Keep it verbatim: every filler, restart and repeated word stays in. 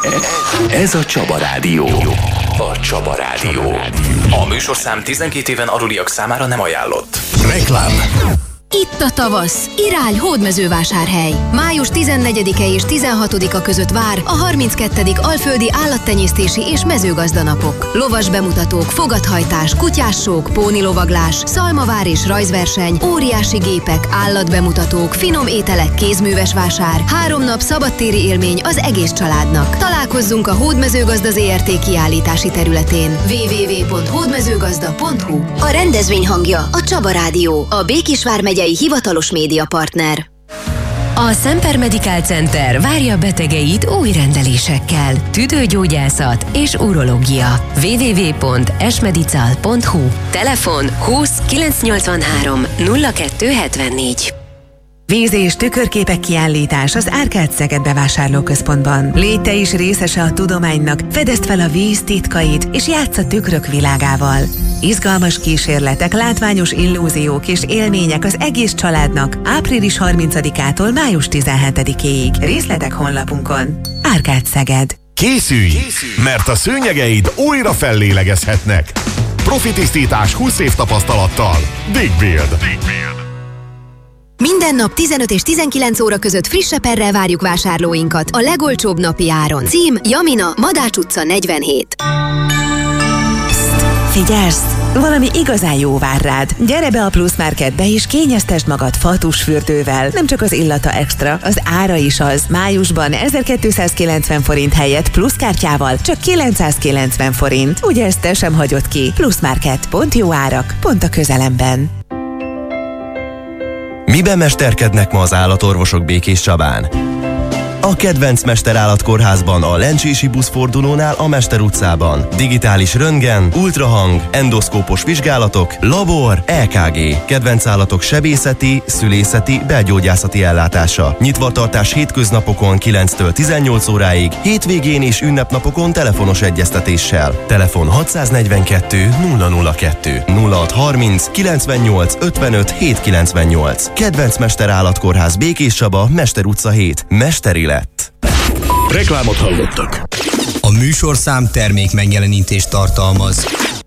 Ez a Csaba Rádió. A Csaba Rádió. A műsorszám tizenkét éven aluliak számára nem ajánlott. Reklám. Itt a tavasz. Irány Hódmezővásárhely. május tizennegyedike és tizenhatodika között vár a harminckettedik Alföldi Állattenyésztési és Mezőgazdanapok. Lovas bemutatók, fogathajtás, kutyássók, pónilovaglás, szalmavár és rajzverseny, óriási gépek, állatbemutatók, finom ételek, kézműves vásár, három nap szabadtéri élmény az egész családnak. Találkozzunk a Hódmezőgazda zé er té kiállítási területén. double-u double-u double-u pont hódmezőgazda pont hu. A rendezvény hangja a Csaba Rádió, a Békésvár megyei hivatalos médiapartner. A Semper Medical Center várja betegeit új rendelésekkel. Tüdőgyógyászat és urológia. double-u double-u double-u pont esmedical pont hu. Telefon húsz kilencszáznyolcvanhárom nulla kettő hetvennégy. Víz- és tükörképek kiállítás az Árkád Szeged bevásárlóközpontban. Légy te is részese a tudománynak, fedezd fel a víz titkait, és játsz a tükrök világával. Izgalmas kísérletek, látványos illúziók és élmények az egész családnak április harmincadikától május tizenhetedikéig. Részletek honlapunkon. Árkád Szeged. Készülj, mert a szőnyegeid újra fellélegezhetnek. Profi tisztítás húsz év tapasztalattal. Big Build. Minden nap tizenöt és tizenkilenc óra között friss seperrel várjuk vásárlóinkat a legolcsóbb napi áron. Cím Jamina, Madács utca negyvenhét. Psst, figyelsz! Valami igazán jó vár rád. Gyere be a Plusz Marketbe és kényeztesd magad fatusfürdővel. Nem csak az illata extra, az ára is az. Májusban ezerkétszázkilencven forint helyett pluszkártyával csak kilencszázkilencven forint. Ugye ezt te sem hagyod ki? Pluszmarket. Pont jó árak, pont a közelemben. Miben mesterkednek ma az állatorvosok Békés Csabán? A kedvenc Mesterállatkórházban, a Lencsési buszfordulónál a Mester utcában. Digitális röntgen, ultrahang, endoszkópos vizsgálatok, labor, é ká gé. Kedvenc állatok sebészeti, szülészeti, belgyógyászati ellátása. Nyitvatartás hétköznapokon kilenctől tizennyolc óráig, hétvégén és ünnepnapokon telefonos egyeztetéssel. Telefon hatszáznegyvenkettő nulla nulla kettő nulla hat harminc kilencvennyolc ötvenöt hétszázkilencvennyolc. Kedvenc Mesterállatkórház Békés Csaba, Mester utca hét. Mesteri lett. Reklámot hallottak. A műsorszám termék megjelenítést tartalmaz.